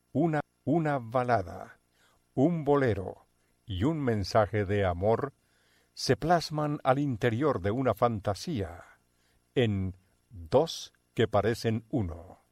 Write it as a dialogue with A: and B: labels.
A: una balada, un bolero y un mensaje de amor se plasman al interior de una fantasía, en dos que parecen uno.